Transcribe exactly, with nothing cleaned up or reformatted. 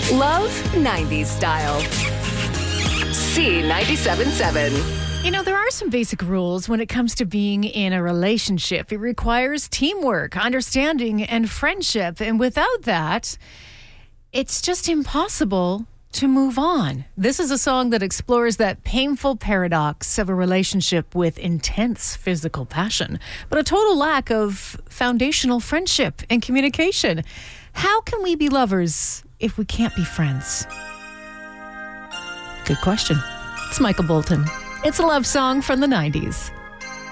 Love nineties style. C ninety-seven point seven. You know, there are some basic rules when it comes to being in a relationship. It requires teamwork, understanding, and friendship. And without that, it's just impossible to move on. This is a song that explores that painful paradox of a relationship with intense physical passion, but a total lack of foundational friendship and communication. How can we be lovers if we can't be friends? Good question. It's Michael Bolton. It's a love song from the nineties.